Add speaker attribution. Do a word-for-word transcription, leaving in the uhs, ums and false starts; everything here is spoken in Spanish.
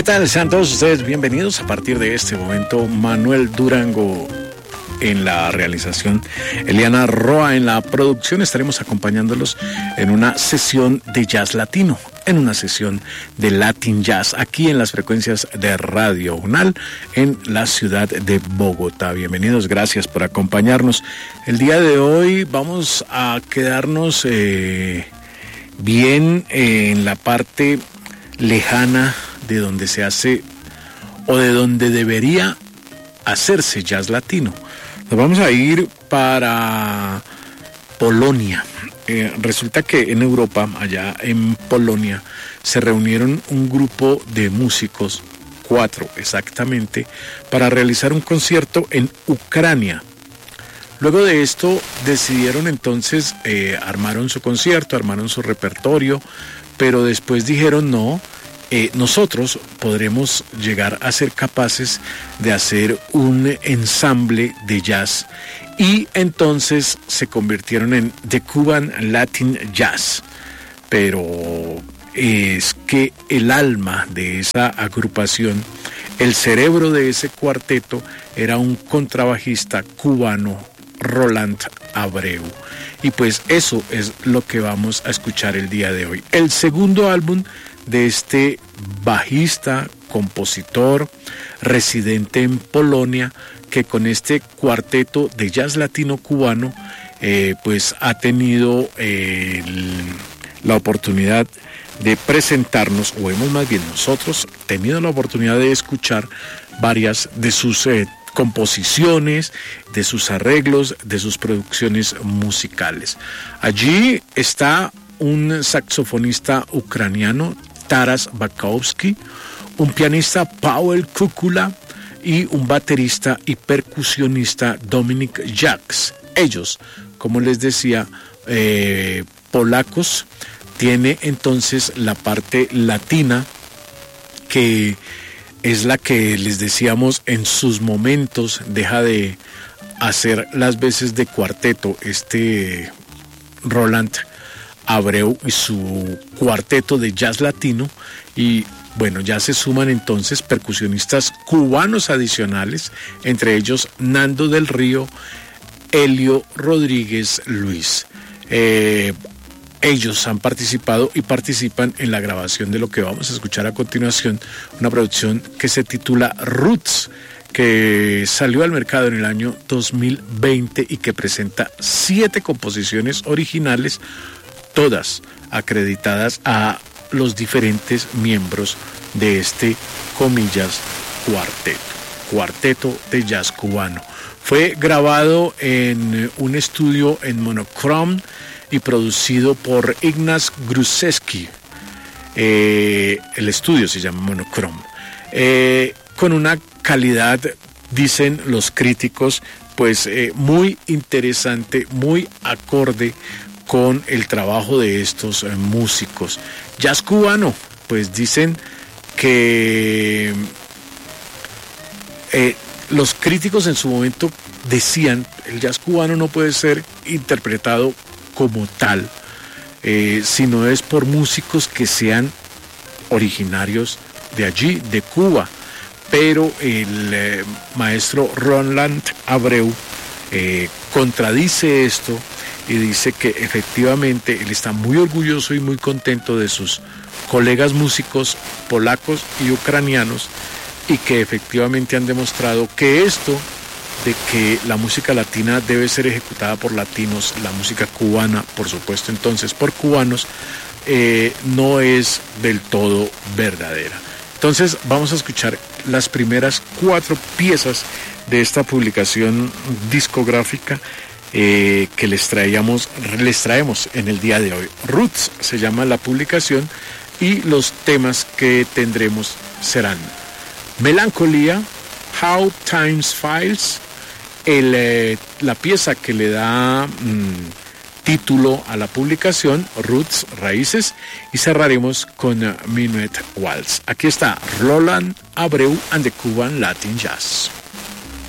Speaker 1: ¿Qué tal? Sean todos ustedes bienvenidos. A partir de este momento, Manuel Durango en la realización, Eliana Roa en la producción. Estaremos acompañándolos en una sesión de jazz latino, en una sesión de Latin Jazz, aquí en las frecuencias de Radio UNAL, en la ciudad de Bogotá. Bienvenidos, gracias por acompañarnos. El día de hoy vamos a quedarnos eh, bien eh, en la parte lejana de donde se hace o de donde debería hacerse jazz latino. Nos vamos a ir para Polonia. Eh, resulta que en Europa, allá en Polonia, se reunieron un grupo de músicos, cuatro exactamente, para realizar un concierto en Ucrania. Luego de esto decidieron entonces, eh, armaron su concierto, armaron su repertorio, pero después dijeron no, eh, nosotros podremos llegar a ser capaces de hacer un ensamble de jazz. Y entonces se convirtieron en The Cuban Latin Jazz. Pero es que el alma de esa agrupación, el cerebro de ese cuarteto, era un contrabajista cubano, Roland Abreu. Y pues eso es lo que vamos a escuchar el día de hoy. El segundo álbum de este bajista, compositor, residente en Polonia, que con este cuarteto de jazz latino cubano, eh, pues ha tenido eh, el, la oportunidad de presentarnos, o hemos más bien nosotros tenido la oportunidad de escuchar varias de sus eh, composiciones, de sus arreglos, de sus producciones musicales. Allí está un saxofonista ucraniano, Taras Bakovsky, un pianista, Paweł Kukula, y un baterista y percusionista, Dominik Jacks. Ellos, como les decía, eh, polacos, tiene entonces la parte latina, que es la que les decíamos en sus momentos deja de hacer las veces de cuarteto, este Roland Abreu y su cuarteto de jazz latino. Y bueno, ya se suman entonces percusionistas cubanos adicionales, entre ellos Nando del Río, Elio Rodríguez Luis. Eh, ellos han participado y participan en la grabación de lo que vamos a escuchar a continuación, una producción que se titula Roots, que salió al mercado en el año dos mil veinte y que presenta siete composiciones originales, todas acreditadas a los diferentes miembros de este, comillas, cuarteto, cuarteto de jazz cubano. Fue grabado en un estudio en monochrome y producido por Ignaz Gruszewski. Eh, el estudio se llama Monochrome. Eh, con una calidad, dicen los críticos, pues eh, muy interesante, muy acorde con el trabajo de estos eh, músicos. Jazz cubano, pues dicen que eh, los críticos en su momento decían, el jazz cubano no puede ser interpretado como tal, eh, sino es por músicos que sean originarios de allí, de Cuba. Pero el eh, maestro Roland Abreu eh, contradice esto y dice que efectivamente él está muy orgulloso y muy contento de sus colegas músicos polacos y ucranianos, y que efectivamente han demostrado que esto de que la música latina debe ser ejecutada por latinos, la música cubana, por supuesto, entonces por cubanos, eh, no es del todo verdadera. Entonces vamos a escuchar las primeras cuatro piezas de esta publicación discográfica eh, que les traíamos, les traemos en el día de hoy. Roots se llama la publicación, y los temas que tendremos serán Melancolía, How Times Files, el, eh, la pieza que le da mmm, título a la publicación, Roots, Raíces, y cerraremos con uh, Minuet Waltz. Aquí está Roland Abreu and the Cuban Latin Jazz.